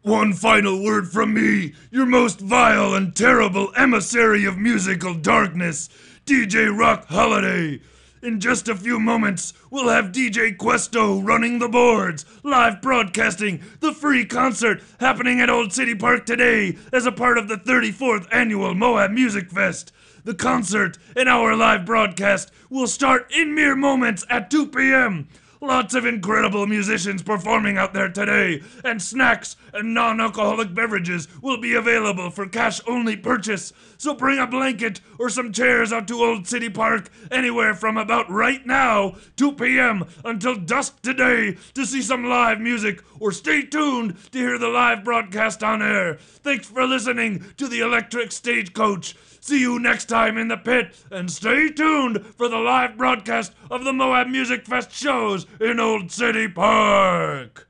One final word from me, your most vile and terrible emissary of musical darkness, DJ Rock Holiday. In just a few moments, we'll have DJ Questo running the boards, live broadcasting the free concert happening at Old City Park today as a part of the 34th annual Moab Music Fest. The concert and our live broadcast will start in mere moments at 2 p.m. Lots of incredible musicians performing out there today, and snacks and non-alcoholic beverages will be available for cash-only purchase. So bring a blanket or some chairs out to Old City Park anywhere from about right now, 2 p.m. until dusk today to see some live music, or stay tuned to hear the live broadcast on air. Thanks for listening to the Electric Stagecoach. See you next time in the pit, and stay tuned for the live broadcast of the Moab Music Fest shows in Old City Park.